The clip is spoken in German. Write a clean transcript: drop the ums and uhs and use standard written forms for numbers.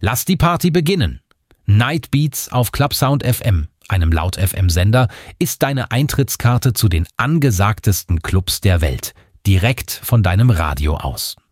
Lass die Party beginnen. Night Beats auf Clubsound FM, einem Laut-FM-Sender, ist deine Eintrittskarte zu den angesagtesten Clubs der Welt. Direkt von deinem Radio aus.